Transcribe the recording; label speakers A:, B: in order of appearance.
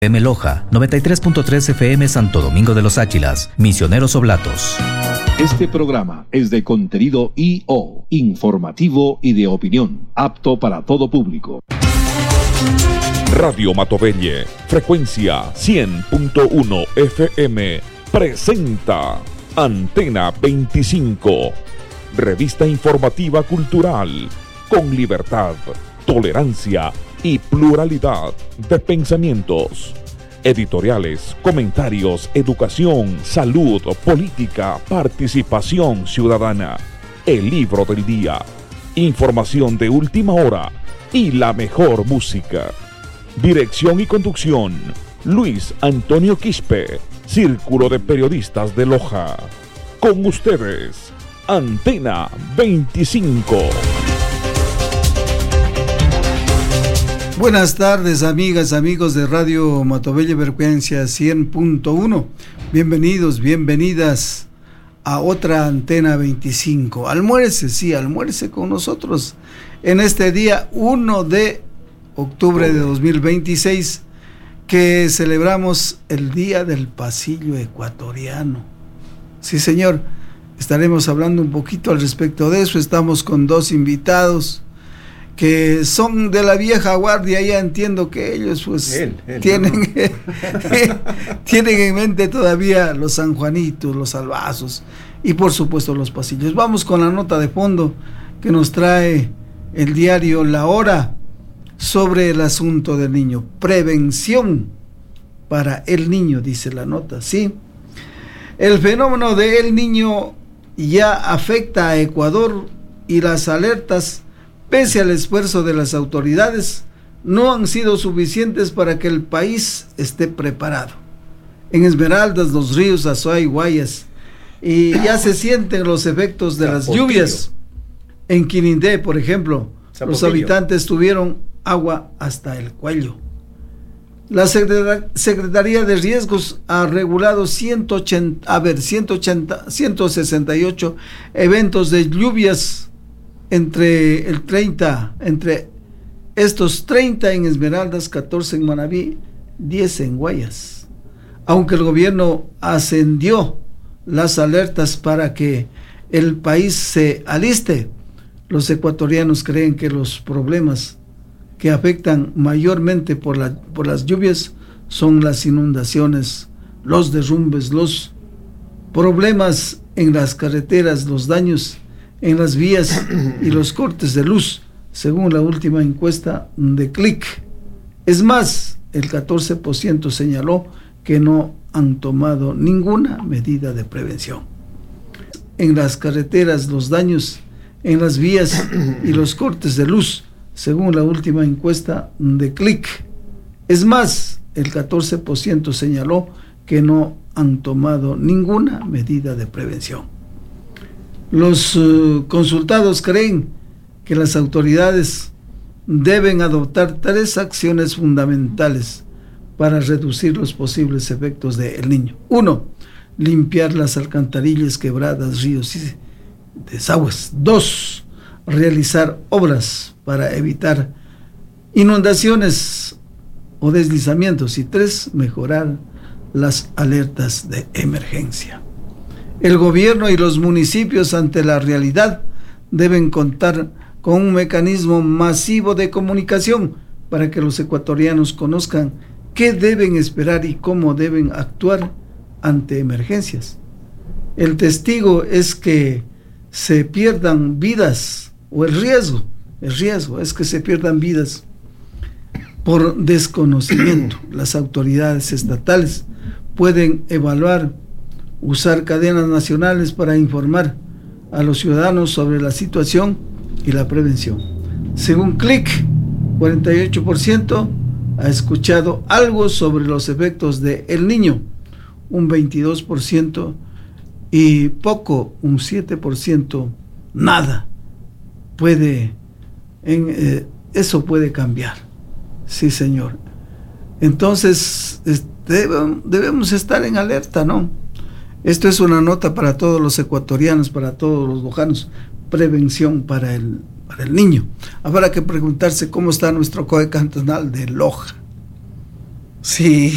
A: FM Loja, 93.3 FM Santo Domingo de los Áchilas, Misioneros Oblatos.
B: Este programa es de contenido I.O., informativo y de opinión, apto para todo público.
C: Radio Matovelle, frecuencia 100.1 FM, presenta Antena 25, revista informativa cultural, con libertad, tolerancia y pluralidad de pensamientos. Editoriales, comentarios, educación, salud, política, participación ciudadana, el libro del día, información de última hora y la mejor música. Dirección y conducción, Luis Antonio Quispe, Círculo de Periodistas de Loja. Con ustedes, Antena 25.
D: Buenas tardes, amigas, amigos de Radio Matovelle, frecuencia 100.1. Bienvenidos, bienvenidas a otra Antena 25. Almuerce con nosotros en este día 1 de octubre de 2026, que celebramos el Día del Pasillo Ecuatoriano. Sí, señor, estaremos hablando un poquito al respecto de eso. Estamos con dos invitados que son de la vieja guardia. Ya entiendo que ellos pues tienen en mente todavía los San Juanitos, los Albazos y por supuesto los pasillos. Vamos con la nota de fondo que nos trae el diario La Hora sobre el asunto del niño. Prevención para el niño, dice la nota, ¿sí? El fenómeno de El Niño ya afecta a Ecuador y las alertas, pese al esfuerzo de las autoridades, no han sido suficientes para que el país esté preparado. En Esmeraldas, Los Ríos, Azuay, Guayas, y ya se sienten los efectos de las lluvias. En Quirindé, por ejemplo, los habitantes tuvieron agua hasta el cuello. La Secretaría de Riesgos ha regulado 168 eventos de lluvias entre estos 30 en Esmeraldas, 14 en Manabí, 10 en Guayas. Aunque el gobierno ascendió las alertas para que el país se aliste, los ecuatorianos creen que los problemas que afectan mayormente por las lluvias son las inundaciones, los derrumbes, los problemas en las carreteras, los daños en las vías y los cortes de luz, según la última encuesta de CLIC. Es más, el 14% señaló que no han tomado ninguna medida de prevención. En las carreteras, los daños en las vías y los cortes de luz, según la última encuesta de CLIC. Es más, el 14% señaló que no han tomado ninguna medida de prevención. Los consultados creen que las autoridades deben adoptar 3 acciones fundamentales para reducir los posibles efectos de El Niño. 1. Limpiar las alcantarillas, quebradas, ríos y desagües. 2. Realizar obras para evitar inundaciones o deslizamientos. Y 3. Mejorar las alertas de emergencia. El gobierno y los municipios, ante la realidad, deben contar con un mecanismo masivo de comunicación para que los ecuatorianos conozcan qué deben esperar y cómo deben actuar ante emergencias. El testigo es que se pierdan vidas, o el riesgo es que se pierdan vidas por desconocimiento. Las autoridades estatales pueden evaluar, usar cadenas nacionales para informar a los ciudadanos sobre la situación y la prevención. Según CLIC, 48% ha escuchado algo sobre los efectos de El Niño, un 22%, y poco, un 7%, nada. Eso puede cambiar. Sí, señor. Entonces, debemos estar en alerta, ¿no? Esto es una nota para todos los ecuatorianos, para todos los lojanos. Prevención para el niño. Habrá que preguntarse cómo está nuestro COE cantonal de Loja. Sí.